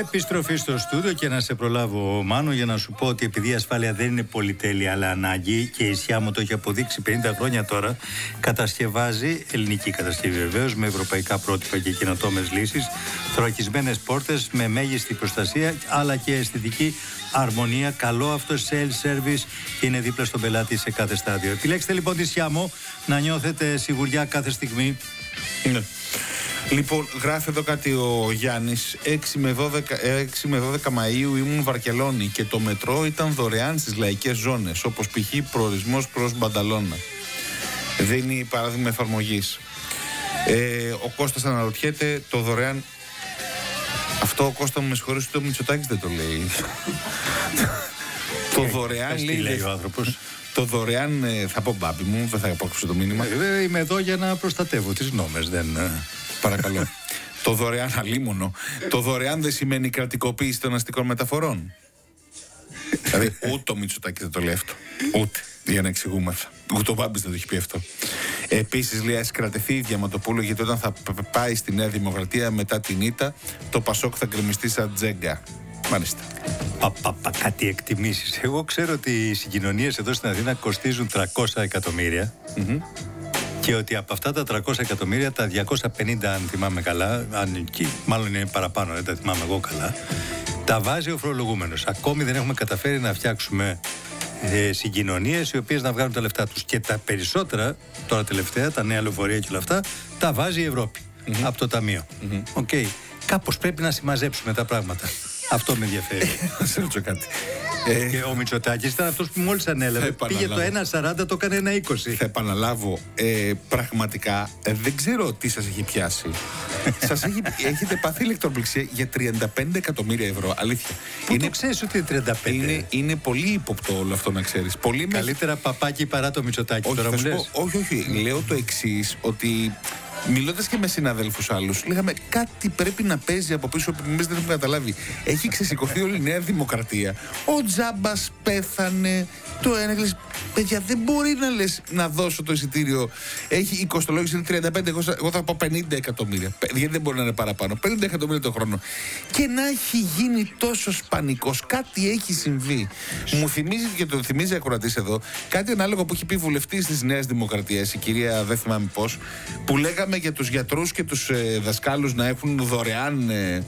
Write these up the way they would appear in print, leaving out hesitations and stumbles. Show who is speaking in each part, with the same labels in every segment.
Speaker 1: Επιστροφή στο στούντιο και να σε προλάβω, Μάνο, για να σου πω ότι επειδή η ασφάλεια δεν είναι πολυτέλεια αλλά ανάγκη και η ΣΙΑ μου το έχει αποδείξει 50 χρόνια τώρα, κατασκευάζει, ελληνική κατασκευή βεβαίως, με ευρωπαϊκά πρότυπα και καινοτόμες λύσεις, θωρακισμένες πόρτες με μέγιστη προστασία αλλά και αισθητική αρμονία. Καλό αυτό self-service και είναι δίπλα στον πελάτη σε κάθε στάδιο. Επιλέξτε λοιπόν τη ΣΙΑ μου να νιώθετε σιγουριά κάθε στιγμή.
Speaker 2: Ναι. Λοιπόν, γράφει εδώ κάτι ο Γιάννης. 6 με 12 Μαΐου ήμουν Βαρκελόνη και το μετρό ήταν δωρεάν στις λαϊκές ζώνες, όπως π.χ. προορισμός προς Μπανταλώνα. Δίνει παράδειγμα εφαρμογής. Ο Κώστας αναρωτιέται το δωρεάν. Αυτό ο Κώστα μου, με συγχωρείς, το Μητσοτάκης δεν το λέει. Το δωρεάν λέει
Speaker 1: ο άνθρωπος.
Speaker 2: Το δωρεάν, θα πω μπάμπι μου, δεν θα απόκρυψω το μήνυμα.
Speaker 1: Είμαι εδώ για να προστατεύω τις νόμες, δεν...
Speaker 2: Παρακαλώ. Το δωρεάν αλίμονο. Το δωρεάν δεν σημαίνει κρατικοποίηση των αστικών μεταφορών. Δηλαδή ούτε ο Μητσοτάκης δεν το λέει αυτό. Ούτε, για να εξηγούμεθα. Ούτε ο Μπάμπης δεν το έχει πει αυτό. Επίσης, λέει, ας κρατηθεί η Διαματοπούλου, γιατί όταν θα πάει στη Νέα Δημοκρατία μετά την ήττα, το Πασόκ θα γκρεμιστεί σαν τζέγκα. Μάλιστα.
Speaker 1: Κάτι εκτιμήσεις. Εγώ ξέρω ότι οι συγκοινωνίες εδώ στην Αθήνα κοστίζουν 300 εκατομμύρια. Και ότι από αυτά τα 300 εκατομμύρια, τα 250, αν θυμάμαι καλά, μάλλον είναι παραπάνω, δεν τα θυμάμαι εγώ καλά, τα βάζει ο φορολογούμενος. Ακόμη δεν έχουμε καταφέρει να φτιάξουμε συγκοινωνίες οι οποίες να βγάλουν τα λεφτά τους. Και τα περισσότερα, τώρα τελευταία, τα νέα λεωφορεία και όλα αυτά, τα βάζει η Ευρώπη από το ταμείο. Κάπως πρέπει να συμμαζέψουμε τα πράγματα. Αυτό με ενδιαφέρει.
Speaker 2: Να σε ρωτήσω κάτι.
Speaker 1: Και ο Μητσοτάκης ήταν αυτός που μόλις ανέλαβε. Πήγε το 1,40, το έκανε 1,20.
Speaker 2: Θα επαναλάβω. Πραγματικά δεν ξέρω τι σας έχει πιάσει. Έχετε πάθει ηλεκτροπληξία για 35 εκατομμύρια ευρώ. Αλήθεια.
Speaker 1: Πού το ξέρεις ότι είναι 35?
Speaker 2: Είναι πολύ ύποπτο όλο αυτό, να ξέρεις.
Speaker 1: Καλύτερα παπάκι παρά το Μητσοτάκη. Τώρα μου λες.
Speaker 2: Όχι. Λέω το εξής, ότι μιλώντας και με συναδέλφους άλλους, λέγαμε κάτι πρέπει να παίζει από πίσω που εμείς δεν έχουμε καταλάβει. Έχει ξεσηκωθεί όλη η Νέα Δημοκρατία. Ο Τζάμπας πέθανε. Το ένα λες, παιδιά, δεν μπορεί να λες να δώσω το εισιτήριο. Έχει η κοστολόγηση είναι 35, εγώ θα πω 50 εκατομμύρια. Γιατί δεν μπορεί να είναι παραπάνω. 50 εκατομμύρια το χρόνο. Και να έχει γίνει τόσο πανικός. Κάτι έχει συμβεί. Μου θυμίζει, και το θυμίζει ακροατής εδώ, κάτι ανάλογο που έχει πει βουλευτής της Νέας Δημοκρατίας, η κυρία δεν θυμάμαι πώς, που λέγαμε για τους γιατρούς και τους δασκάλους να έχουν δωρεάν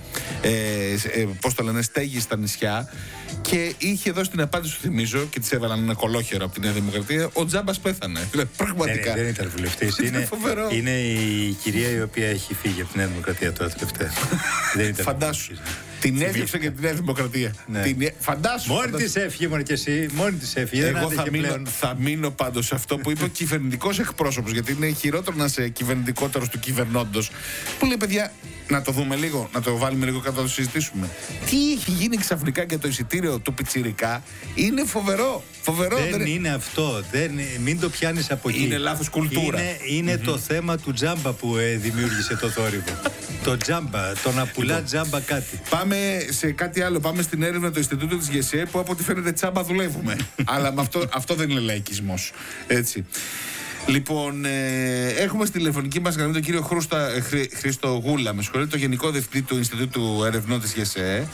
Speaker 2: πώς το λένε, στέγη στα νησιά, και είχε δώσει την απάντηση, του θυμίζω, και της έβαλαν ένα κολόχερο από τη Νέα Δημοκρατία. Ο Τζάμπας πέθανε. Πραγματικά.
Speaker 1: Δεν ήταν βουλευτής. Είναι η κυρία η οποία έχει φύγει από τη Νέα Δημοκρατία τώρα τελευταία.
Speaker 2: Φαντάσου. Την έδιωξε και τη Νέα Δημοκρατία. Φαντάσου.
Speaker 1: Μόνη της έφυγε, μόνο και εσύ. Μόνη της έφυγε.
Speaker 2: Εγώ θα μείνω πάντως σε αυτό που είπε ο κυβερνητικός εκπρόσωπος, γιατί είναι χειρότερο να είσαι κυβερνητικότερος του κυβερνώντος. Που λέει, παιδιά, να το δούμε λίγο, να το βάλουμε λίγο κάτω να το συζητήσουμε. Τι έχει γίνει ξαφνικά για το εισιτήριο του πιτσιρικά? Είναι φοβερό.
Speaker 1: Δεν είναι αυτό. Μην το πιάνεις από εκεί.
Speaker 2: Είναι λάθος κουλτούρα.
Speaker 1: Είναι το θέμα του τζάμπα που δημιούργησε το θόρυβο. Το τζάμπα, το να πουλά τζάμπα κάτι.
Speaker 2: Πάμε σε κάτι άλλο. Πάμε στην έρευνα του Ινστιτούτου της ΓΕΣΕ, που από ό,τι φαίνεται τσάμπα δουλεύουμε. Αλλά με αυτό δεν είναι λαϊκισμός. Έτσι. Λοιπόν, έχουμε στη τηλεφωνική μας γραμμή τον κύριο Χρήστο Γούλα, το Γενικό Διευθυντή του Ινστιτούτου Ερευνών της ΓΕΣΕ.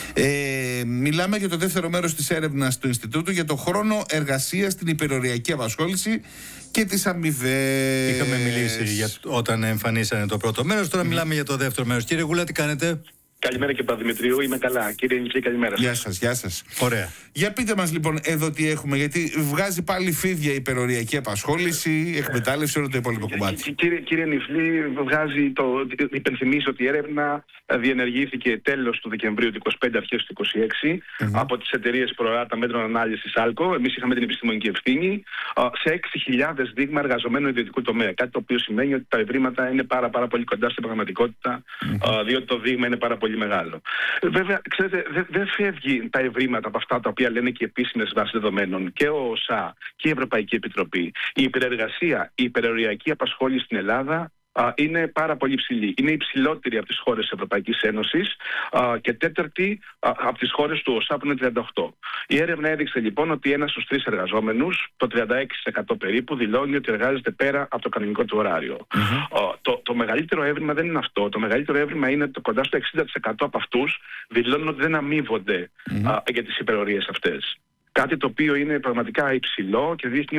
Speaker 2: Μιλάμε για το δεύτερο μέρος της έρευνας του Ινστιτούτου για το χρόνο εργασίας στην υπεροριακή απασχόληση και τις αμοιβές.
Speaker 1: Είχαμε μιλήσει όταν εμφανίσανε το πρώτο μέρος, τώρα μιλάμε για το δεύτερο μέρος. Κύριε Γούλα, τι κάνετε?
Speaker 3: Καλημέρα και Παπαδημητρίου, είμαι καλά. Κύριε Νική, καλημέρα.
Speaker 2: Γεια σας.
Speaker 1: Ωραία.
Speaker 2: Για πείτε μας λοιπόν εδώ τι έχουμε, γιατί βγάζει πάλι φίδια η υπεροριακή απασχόληση, εκμετάλλευση, όλο το υπόλοιπο κομμάτι.
Speaker 3: Κύριε Νιφλή, υπενθυμίζω ότι η έρευνα διενεργήθηκε τέλος του Δεκεμβρίου του 25, αρχές του 26, από τις εταιρείες Προράτα Μέτρων Ανάλυσης ΑΛΚΟ. Εμείς είχαμε την επιστημονική ευθύνη σε 6.000 δείγμα εργαζομένου ιδιωτικού τομέα. Κάτι το οποίο σημαίνει ότι τα ευρήματα είναι πάρα πολύ κοντά στην πραγματικότητα, διότι το δείγμα είναι πάρα πολύ μεγάλο. Βέβαια, ξέρετε, δεν φεύγει τα ευρήματα από αυτά τα οποία λένε και οι επίσημες βάσεις δεδομένων και ο ΟΣΑ και η Ευρωπαϊκή Επιτροπή. Η υπερεργασία, η υπεροριακή απασχόληση στην Ελλάδα είναι πάρα πολύ υψηλή. Είναι υψηλότερη από τις χώρες της Ευρωπαϊκής Ένωσης και τέταρτη από τις χώρες του ΟΣΑ που είναι 38. Η έρευνα έδειξε λοιπόν ότι ένας στους 3 εργαζόμενους, το 36% περίπου, δηλώνει ότι εργάζεται πέρα από το κανονικό του ωράριο. Το μεγαλύτερο έβριμα δεν είναι αυτό. Το μεγαλύτερο έβριμα είναι ότι κοντά στο 60% από αυτούς δηλώνουν ότι δεν αμείβονται για τις υπερορίες αυτές. Κάτι το οποίο είναι πραγματικά υψηλό και δείχνει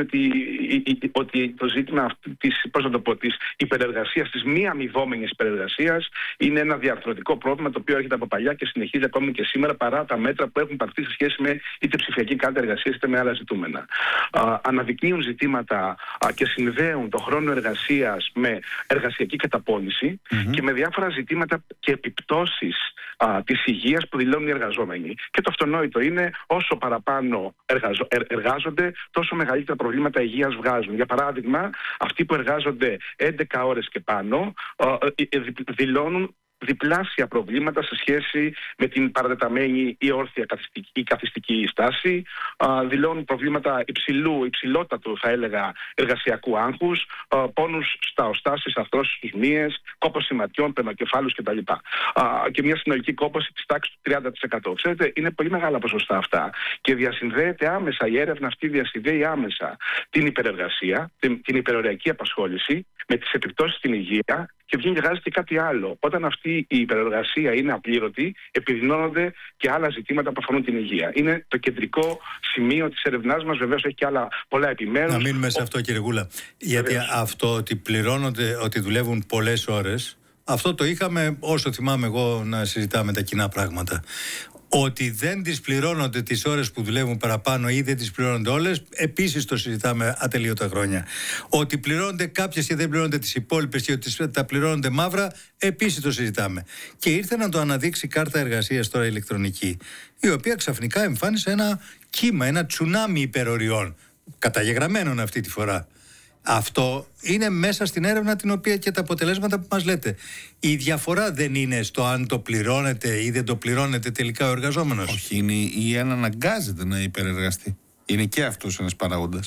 Speaker 3: ότι το ζήτημα της υπερεργασίας, της μη αμοιβόμενης υπερεργασίας, είναι ένα διαρθρωτικό πρόβλημα το οποίο έρχεται από παλιά και συνεχίζει ακόμη και σήμερα παρά τα μέτρα που έχουν πάρθει σε σχέση με είτε ψηφιακή κάρτα εργασίας είτε με άλλα ζητούμενα. Αναδεικνύουν ζητήματα και συνδέουν το χρόνο εργασίας με εργασιακή καταπώνηση και με διάφορα ζητήματα και επιπτώσεις της υγείας που δηλώνουν οι εργαζόμενοι. Και το αυτονόητο είναι όσο παραπάνω εργάζονται, τόσο μεγαλύτερα προβλήματα υγείας βγάζουν. Για παράδειγμα, αυτοί που εργάζονται 11 ώρες και πάνω δηλώνουν διπλάσια προβλήματα σε σχέση με την παρατεταμένη ή όρθια ή καθιστική στάση. Δηλώνουν προβλήματα υψηλότατου θα έλεγα εργασιακού άγχους, πόνους στα οστά, στις αρθρώσεις στους μύες, κόπωση ματιών, πενοκεφάλους κτλ. Και μια συνολική κόπωση της τάξης του 30%. Ξέρετε, είναι πολύ μεγάλα ποσοστά αυτά και διασυνδέεται άμεσα, η έρευνα αυτή διασυνδέει άμεσα την υπερεργασία, την υπεροριακή απασχόληση με τις επιπτώσεις στην υγεία. Και βγαίνει και και κάτι άλλο. Όταν αυτή η υπερεργασία είναι απλήρωτη, επιδεινώνονται και άλλα ζητήματα που αφορούν την υγεία. Είναι το κεντρικό σημείο της ερευνάς μας. Βεβαίως έχει και άλλα πολλά επιμέρους.
Speaker 1: Να μείνουμε σε αυτό, κύριε Γούλα. Γιατί αυτό ότι πληρώνονται, ότι δουλεύουν πολλές ώρες, αυτό το είχαμε όσο θυμάμαι εγώ να συζητάμε τα κοινά πράγματα. Ότι δεν τις πληρώνονται τις ώρες που δουλεύουν παραπάνω ή δεν τις πληρώνονται όλες, επίσης το συζητάμε ατελείωτα χρόνια. Ότι πληρώνονται κάποιες και δεν πληρώνονται τις υπόλοιπες και ότι τα πληρώνονται μαύρα, επίσης το συζητάμε. Και ήρθε να το αναδείξει η κάρτα εργασίας τώρα ηλεκτρονική, η οποία ξαφνικά εμφάνισε ένα κύμα, ένα τσουνάμι υπεροριών, καταγεγραμμένων αυτή τη φορά. Αυτό είναι μέσα στην έρευνα την οποία και τα αποτελέσματα που μας λέτε. Η διαφορά δεν είναι στο αν το πληρώνεται ή δεν το πληρώνεται τελικά ο εργαζόμενος.
Speaker 2: Όχι, είναι ή αν αναγκάζεται να υπερεργαστεί. Είναι και αυτός ένας παράγοντας.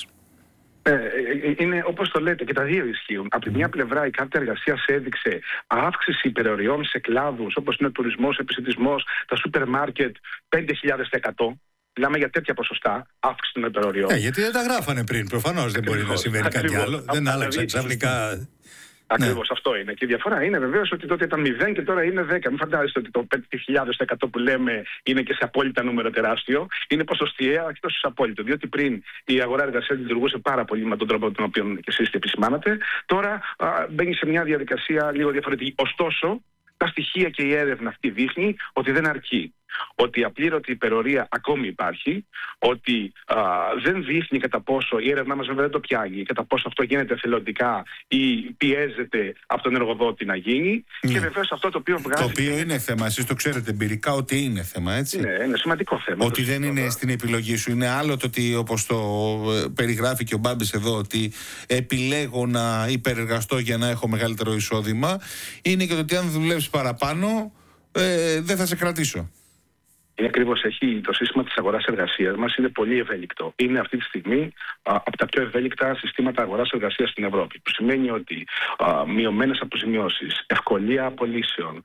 Speaker 3: Είναι όπως το λέτε και τα δύο ισχύουν. Από τη μια πλευρά η κάρτα εργασίας έδειξε αύξηση υπεροριών σε κλάδους όπως είναι ο τουρισμός, ο επισιτισμός, τα σούπερ μάρκετ 5.000%. Μιλάμε για τέτοια ποσοστά αύξηση των υπεροριών.
Speaker 1: Γιατί δεν τα γράφανε πριν. Προφανώς δεν μπορεί να συμβαίνει κάτι άλλο. Δεν άλλαξε ξαφνικά.
Speaker 3: Ακριβώς αυτό είναι. Και η διαφορά είναι βεβαίως ότι τότε ήταν 0 και τώρα είναι 10. Μην φαντάζεστε ότι το 5.000% που λέμε είναι και σε απόλυτα νούμερο τεράστιο. Είναι ποσοστιαία, όχι τόσο σε απόλυτο. Διότι πριν η αγορά εργασίας λειτουργούσε πάρα πολύ με τον τρόπο τον οποίο και εσείς επισημάνατε. Τώρα μπαίνει σε μια διαδικασία λίγο διαφορετική. Ωστόσο, τα στοιχεία και η έρευνα αυτή δείχνει ότι δεν αρκεί. Ότι η απλήρωτη υπερορία ακόμη υπάρχει, ότι δεν δείχνει κατά πόσο, η έρευνά μας βέβαια δεν το πιάνει, κατά πόσο αυτό γίνεται εθελοντικά ή πιέζεται από τον εργοδότη να γίνει. Και βεβαίως αυτό το οποίο βγάζει.
Speaker 2: Το οποίο είναι θέμα, εσείς το ξέρετε εμπειρικά ότι είναι θέμα, έτσι.
Speaker 3: Ναι, είναι σημαντικό θέμα.
Speaker 2: Ότι δεν είναι στην επιλογή σου. Είναι άλλο το ότι, όπως το περιγράφει και ο Μπάμπης εδώ, ότι επιλέγω να υπερεργαστώ για να έχω μεγαλύτερο εισόδημα. Είναι και το ότι αν δουλεύεις παραπάνω, δεν θα σε κρατήσω.
Speaker 3: Είναι ακριβώς το σύστημα της αγοράς εργασίας μας είναι πολύ ευέλικτο. Είναι αυτή τη στιγμή από τα πιο ευέλικτα συστήματα αγοράς εργασίας στην Ευρώπη. Που σημαίνει ότι μειωμένες αποζημιώσεις, ευκολία απολύσεων,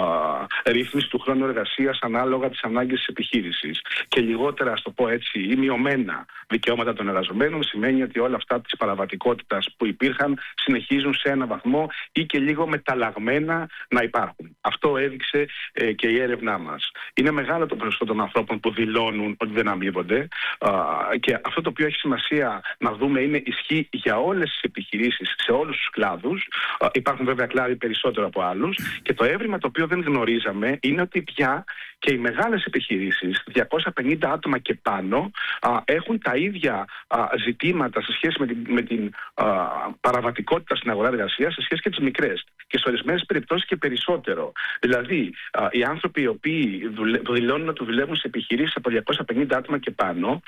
Speaker 3: ρύθμιση του χρόνου εργασίας ανάλογα τις ανάγκες της επιχείρησης και λιγότερα, ας το πω έτσι, ή μειωμένα δικαιώματα των εργαζομένων, σημαίνει ότι όλα αυτά της παραβατικότητας που υπήρχαν συνεχίζουν σε ένα βαθμό ή και λίγο μεταλλαγμένα να υπάρχουν. Αυτό έδειξε και η έρευνά μας. Είναι μεγάλο το ποσοστό των ανθρώπων που δηλώνουν ότι δεν αμείβονται και αυτό το οποίο έχει σημασία να δούμε είναι ισχύει για όλες τις επιχειρήσεις, σε όλους τους κλάδους. Υπάρχουν βέβαια κλάδοι περισσότερο από άλλους και το έβριμα το οποίο δεν γνωρίζαμε είναι ότι πια και οι μεγάλες επιχειρήσεις, 250 άτομα και πάνω, έχουν τα ίδια ζητήματα σε σχέση με την παραβατικότητα στην αγορά εργασίας σε σχέση και τις μικρές. Και σε ορισμένες περιπτώσεις και περισσότερο. Δηλαδή, οι άνθρωποι οι οποίοι δηλώνουν δηλώνουν ότι δουλεύουν σε επιχειρήσεις από 250 άτομα και πάνω,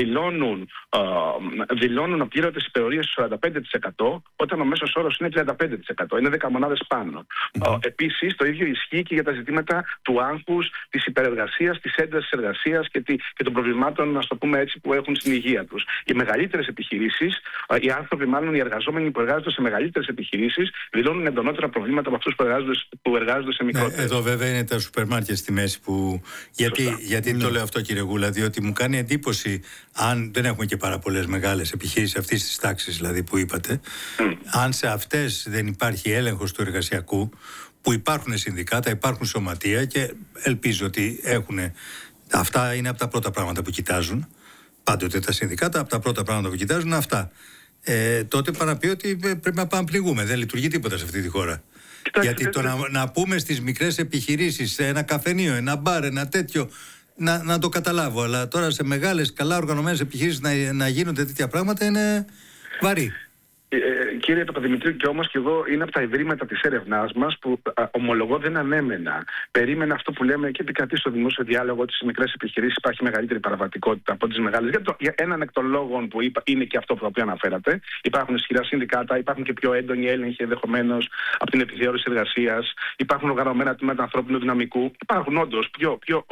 Speaker 3: δηλώνουν απλήρωτες υπερορίες στο 45%, όταν ο μέσος όρος είναι 35%. Είναι 10 μονάδες πάνω. Επίσης, το ίδιο ισχύει και για τα ζητήματα του άγχους, της υπερεργασίας, της έντασης εργασίας και των προβλημάτων, να το πούμε έτσι, που έχουν στην υγεία τους. Οι μεγαλύτερες επιχειρήσεις, οι άνθρωποι, μάλλον οι εργαζόμενοι που εργάζονται σε μεγαλύτερες επιχειρήσεις, δηλώνουν εντονότερα προβλήματα από αυτούς που εργάζονται σε μικρότερες.
Speaker 1: Εδώ βέβαια είναι τα σούπερ μάρκετ στη μέση που. Γιατί το λέω αυτό, κύριε Γούλα, διότι μου κάνει εντύπωση, αν δεν έχουμε και πάρα πολλές μεγάλες επιχειρήσεις αυτής της τάξης, δηλαδή που είπατε, αν σε αυτές δεν υπάρχει έλεγχος του εργασιακού, που υπάρχουν συνδικάτα, υπάρχουν σωματεία και ελπίζω ότι έχουν. Αυτά είναι από τα πρώτα πράγματα που κοιτάζουν. Πάντοτε τα συνδικάτα, από τα πρώτα πράγματα που κοιτάζουν είναι αυτά. Τότε παραπεί ότι πρέπει να πάμε πληγούμε. Δεν λειτουργεί τίποτα σε αυτή τη χώρα. Γιατί το να πούμε στις μικρές επιχειρήσεις, σε ένα καφενείο, ένα μπαρ, ένα τέτοιο, να το καταλάβω. Αλλά τώρα σε μεγάλες, καλά οργανωμένες επιχειρήσεις να γίνονται τέτοια πράγματα είναι βαρύ.
Speaker 3: Κύριε Παπαδημητρίου, και όμως και εγώ είναι από τα ευρήματα της έρευνάς μας που ομολογώ δεν ανέμενα. Περίμενα αυτό που λέμε και επικρατεί στο δημόσιο διάλογο, ότι στις μικρές επιχειρήσεις υπάρχει μεγαλύτερη παραβατικότητα από τις μεγάλες. Για έναν εκ των λόγων που είπα, είναι και αυτό που αναφέρατε. Υπάρχουν ισχυρά συνδικάτα, υπάρχουν και πιο έντονοι έλεγχοι ενδεχομένως από την επιθεώρηση εργασίας, υπάρχουν οργανωμένα τμήματα ανθρώπινου δυναμικού, υπάρχουν όντως πιο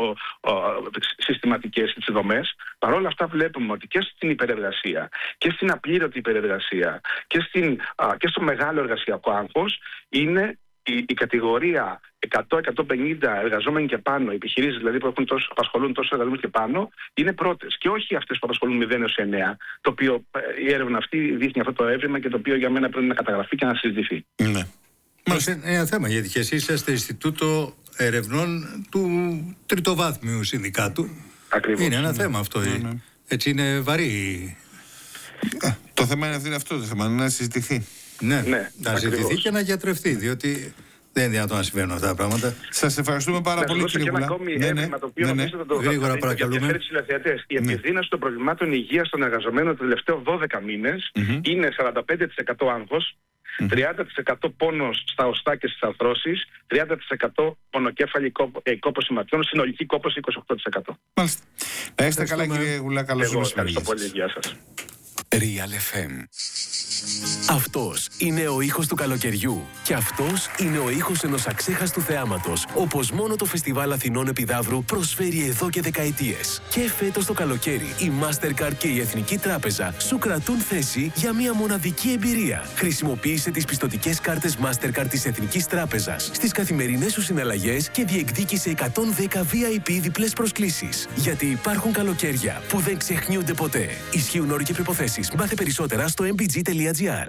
Speaker 3: συστηματικές δομές. Παρ' όλα αυτά, βλέπουμε ότι και στην υπερεργασία και στην απλήρωτη υπερεργασία και στο μεγάλο εργασιακό άγχος είναι η κατηγορία 100-150 εργαζόμενοι και πάνω, επιχειρήσεις δηλαδή που απασχολούν τόσους εργαζόμενους και πάνω, είναι πρώτες. Και όχι αυτές που απασχολούν 0 έως 9, το οποίο η έρευνα αυτή δείχνει αυτό το έβριμα και το οποίο για μένα πρέπει να καταγραφεί και να συζητηθεί.
Speaker 2: Ναι.
Speaker 1: Είναι ένα θέμα, γιατί και εσείς είσαστε Ινστιτούτο Ερευνών του Τριτοβάθμιου Συνδικάτου.
Speaker 3: Ακριβώς.
Speaker 1: Είναι ένα θέμα αυτό. Έτσι είναι βαρύ.
Speaker 2: Το θέμα είναι αυτό το θέμα, να συζητηθεί.
Speaker 1: Ναι, να συζητηθεί και να γιατρευτεί, διότι δεν είναι δυνατόν να συμβαίνουν αυτά τα πράγματα.
Speaker 2: Σας ευχαριστούμε πάρα πολύ, κύριε Γουλά.
Speaker 3: Να ακόμη έβριμα το οποίο νομίζω θα το
Speaker 1: γρήγορα παρακαλούμε.
Speaker 3: Η επιδείνωση των προβλημάτων υγείας των εργαζομένων το τελευταίο 12 μήνες είναι 45% άγχος, 30% πόνος στα οστά και στις αρθρώσεις, 30% πονοκέφαλη κόπωση ματιών, συνολική κόπωση 28%.
Speaker 2: Μάλιστα. Να είστε καλά, κύριε Γουλά, καλώς ήρθατε.
Speaker 3: Ευχαριστώ πολύ, γεια σας.
Speaker 4: Real FM. Αυτός είναι ο ήχος του καλοκαιριού και αυτός είναι ο ήχος ενός αξέχαστου θεάματος, όπως μόνο το Φεστιβάλ Αθηνών Επιδαύρου προσφέρει εδώ και δεκαετίες. Και φέτος το καλοκαίρι η Mastercard και η Εθνική Τράπεζα σου κρατούν θέση για μια μοναδική εμπειρία. Χρησιμοποίησε τις πιστωτικές κάρτες Mastercard της Εθνικής Τράπεζας στις καθημερινές σου συναλλαγές και διεκδίκησε 110 VIP διπλές προσκλήσεις. Γιατί υπάρχουν καλοκαίρια που δεν ξεχνιούνται ποτέ. Ισχύουν όροι και προϋποθέσεις. Μάθε περισσότερα στο mbg.gr.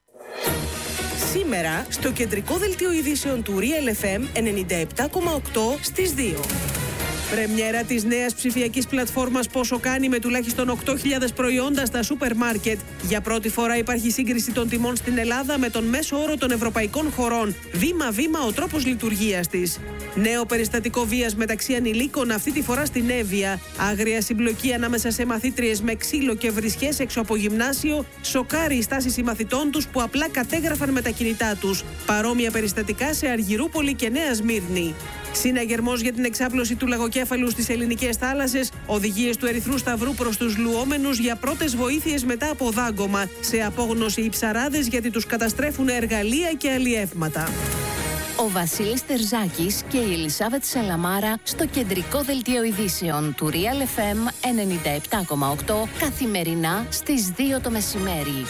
Speaker 5: Σήμερα, στο κεντρικό δελτίο ειδήσεων του Real FM 97,8 στις 2. Πρεμιέρα της νέας ψηφιακής πλατφόρμας Πόσο κάνει με τουλάχιστον 8.000 προϊόντα στα σούπερ μάρκετ. Για πρώτη φορά υπάρχει σύγκριση των τιμών στην Ελλάδα με τον μέσο όρο των ευρωπαϊκών χωρών. Βήμα-βήμα ο τρόπος λειτουργίας της. Νέο περιστατικό βίας μεταξύ ανηλίκων, αυτή τη φορά στην Εύβοια. Άγρια συμπλοκή ανάμεσα σε μαθήτριες με ξύλο και βρισχές έξω από γυμνάσιο. Σοκάρει η στάση συμμαθητών τους που απλά κατέγραφαν με τα κινητά τους. Παρόμοια περιστατικά σε Αργυρούπολη και Νέα Σμύρνη. Συναγερμός για την εξάπλωση του λαγοκέφαλου στις ελληνικές θάλασσες. Οδηγίες του Ερυθρού Σταυρού προς τους λουόμενους για πρώτες βοήθειες μετά από δάγκωμα. Σε απόγνωση οι ψαράδες γιατί τους καταστρέφουν εργαλεία και αλλιεύματα.
Speaker 6: Ο Βασίλης Τερζάκης και η Ελισάβετ Σαλαμάρα στο κεντρικό δελτίο ειδήσεων του Real FM 97,8 καθημερινά στις 2 το μεσημέρι.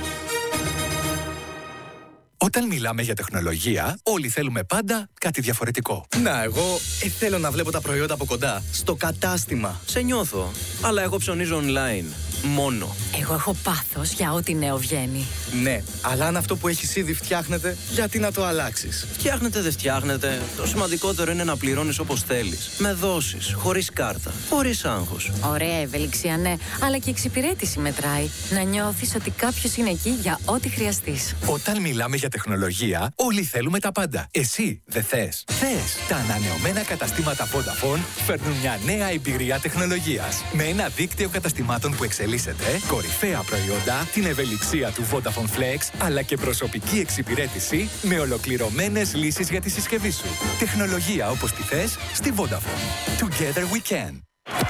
Speaker 4: Όταν μιλάμε για τεχνολογία, όλοι θέλουμε πάντα κάτι διαφορετικό.
Speaker 7: Να, εγώ θέλω να βλέπω τα προϊόντα από κοντά, στο κατάστημα. Σε νιώθω. Αλλά εγώ ψωνίζω online. Μόνο.
Speaker 6: Εγώ έχω πάθος για ό,τι νέο βγαίνει.
Speaker 7: Ναι, αλλά αν αυτό που έχεις ήδη φτιάχνεται, γιατί να το αλλάξεις?
Speaker 8: Φτιάχνεται, δεν φτιάχνεται. Το σημαντικότερο είναι να πληρώνεις όπως θέλεις. Με δόσεις, χωρίς κάρτα, χωρίς άγχος.
Speaker 6: Ωραία ευελιξία, ναι, αλλά και εξυπηρέτηση μετράει. Να νιώθεις ότι κάποιος είναι εκεί για ό,τι χρειαστείς.
Speaker 4: Όταν μιλάμε για τεχνολογία, όλοι θέλουμε τα πάντα. Εσύ δεν θες? Θες. Τα ανανεωμένα καταστήματα Vodafone φέρνουν μια νέα εμπειρία τεχνολογίας. Με ένα δίκτυο καταστημάτων που εξελίσσεται
Speaker 9: ωφελήσετε κορυφαία προϊόντα, την ευελιξία του Vodafone Flex, αλλά και προσωπική εξυπηρέτηση με ολοκληρωμένες λύσεις για τη συσκευή σου. Τεχνολογία όπως τη θες στη Vodafone. Together we can.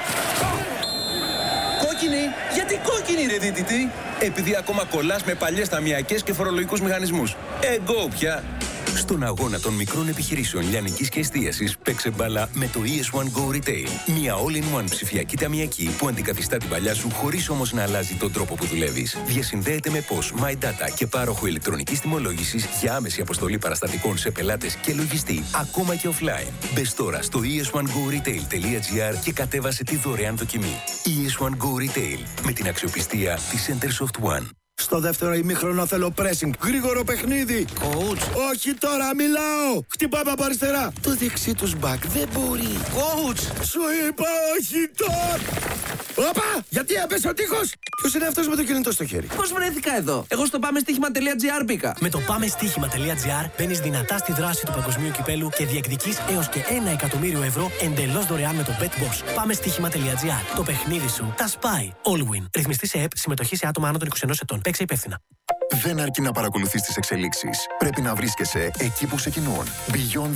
Speaker 10: Κόκκινη! Γιατί κόκκινη, ρε δίτητη? Επειδή ακόμα κολλάς με παλιές ταμιακές και φορολογικούς μηχανισμούς. Εγώ πια! Στον αγώνα των μικρών επιχειρήσεων λιανικής και εστίασης, παίξε μπάλα με το ES1 Go Retail. Μια all-in-one ψηφιακή ταμιακή που αντικαθιστά την παλιά σου χωρίς όμως να αλλάζει τον τρόπο που δουλεύεις. Διασυνδέεται με POS, My Data και πάροχο ηλεκτρονικής τιμολόγησης για άμεση αποστολή παραστατικών σε πελάτες και λογιστή, ακόμα και offline. Μπες τώρα στο es1goretail.gr και κατέβασε τη δωρεάν δοκιμή. ES1 Go Retail, με την αξιοπιστία της Centersoft One.
Speaker 11: Στο δεύτερο ημίχρονο θέλω pressing. Γρήγορο παιχνίδι.
Speaker 7: Coach.
Speaker 11: Όχι τώρα, μιλάω. Χτυπάμε από αριστερά.
Speaker 7: Το δεξί τους μπακ δεν μπορεί. Coach.
Speaker 11: Σου είπα όχι τώρα. Όπα! Γιατί έπεσε ο τείχος. Ποιος είναι αυτός με το κινητό στο χέρι?
Speaker 7: Πώς βρέθηκα εδώ? Εγώ στο πάμεστοίχημα.gr μπήκα.
Speaker 12: Με το πάμεστοίχημα.gr μπαίνεις δυνατά στη δράση του παγκοσμίου κυπέλου και διεκδικείς έως και 1 εκατομμύριο ευρώ εντελώς δωρεάν με το BetBoss. Πάμεστοίχημα.gr. Το παιχνίδι σου τα σπάει. All win. Ρυθμιστή σε ΕΠ. Συμμετοχή σε άτομα άνω των 21 ετών. Παίξε υπεύθυνα.
Speaker 13: Δεν αρκεί να παρακολουθείς τις εξελίξεις. Πρέπει να βρίσκεσαι εκεί που ξεκινούν. Beyond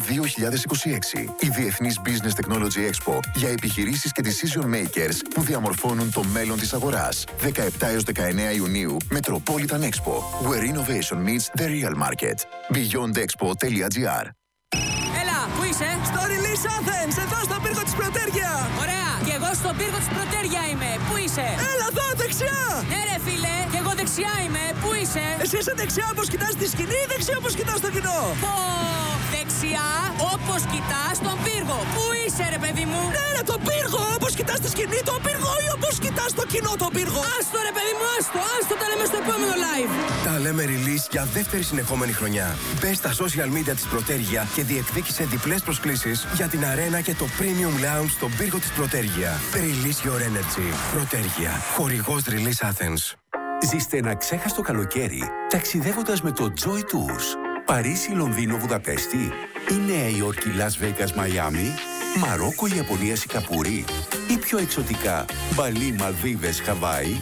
Speaker 13: 2026. Η Διεθνής Business Technology Expo για επιχειρήσεις και decision makers που διαμορφώνουν το μέλλον της αγοράς. 17 έως 19 Ιουνίου, Metropolitan Expo. Where innovation meets the real market. Beyondexpo.gr.
Speaker 14: Έλα, πού είσαι?
Speaker 7: Στο Release Athens, εδώ στον πύργο της Πρωτέργεια.
Speaker 14: Ωραία, και εγώ στον πύργο της Πρωτέργεια είμαι. Πού είσαι?
Speaker 7: Έλα εδώ, δεξιά.
Speaker 14: Ναι ρε φίλε, και εγώ δεξιά είμαι. Πού είσαι?
Speaker 7: Εσύ είσαι δεξιά όπως κοιτάς τη σκηνή ή δεξιά όπως κοιτάς το κοινό?
Speaker 14: Πω, δεξιά όπως κοιτάς τον πύργο. Πού είσαι ρε παιδί μου?
Speaker 7: Ναι ρε, τον πύργο, όπως κοιτάς τη σκηνή τον πύργο ή όπως κοιτάς το κοινό τον πύργο?
Speaker 14: Άστο ρε παιδί μου, άστο τα λέμε στο επόμενο live.
Speaker 15: Τα λέμε release για δεύτερη συνεχόμενη χρονιά. Μπες στα social media της Πρωτέργεια και διεκδίκησε διπλές προσκλήσεις για την αρένα και το premium lounge στον πύργο της Πρωτέργεια. Release your energy. Πρωτέργεια. Χορηγός Release Athens.
Speaker 16: Ζήστε ένα ξέχαστο καλοκαίρι ταξιδεύοντας με το Joy Tours. Παρίσι, Λονδίνο, Βουδαπέστη ή Νέα Υόρκη, Las Vegas, Μαϊάμι, Μαρόκο, Ιαπωνία, Σιγκαπούρη ή πιο εξωτικά Μπαλί, Μαλδίβες, Χαβάη.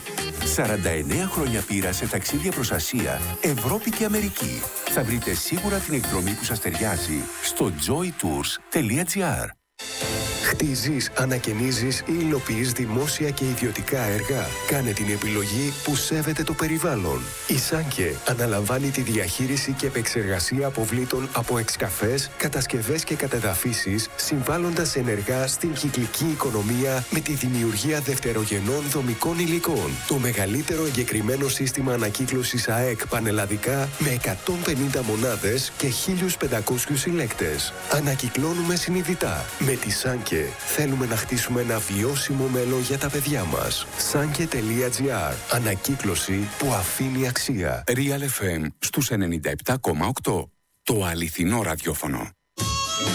Speaker 16: 49 χρόνια πείρα σε ταξίδια προς Ασία, Ευρώπη και Αμερική. Θα βρείτε σίγουρα την εκδρομή που σας ταιριάζει στο joytours.gr.
Speaker 17: Χτίζεις, ανακαινίζεις ή υλοποιείς δημόσια και ιδιωτικά έργα. Κάνε την επιλογή που σέβεται το περιβάλλον. Η Σάνκε αναλαμβάνει τη διαχείριση και επεξεργασία αποβλήτων από εξκαφές, κατασκευές και κατεδαφίσεις, συμβάλλοντας ενεργά στην κυκλική οικονομία με τη δημιουργία δευτερογενών δομικών υλικών. Το μεγαλύτερο εγκεκριμένο σύστημα ανακύκλωσης ΑΕΚ πανελλαδικά με 150 μονάδες και 1.500 συλλέκτες. Ανακυκλώνουμε συνειδητά. Με τη Σάνκε θέλουμε να χτίσουμε ένα βιώσιμο μέλλον για τα παιδιά μας. Sanke.gr. Ανακύκλωση που αφήνει αξία.
Speaker 16: Real FM στους 97,8. Το αληθινό ραδιόφωνο.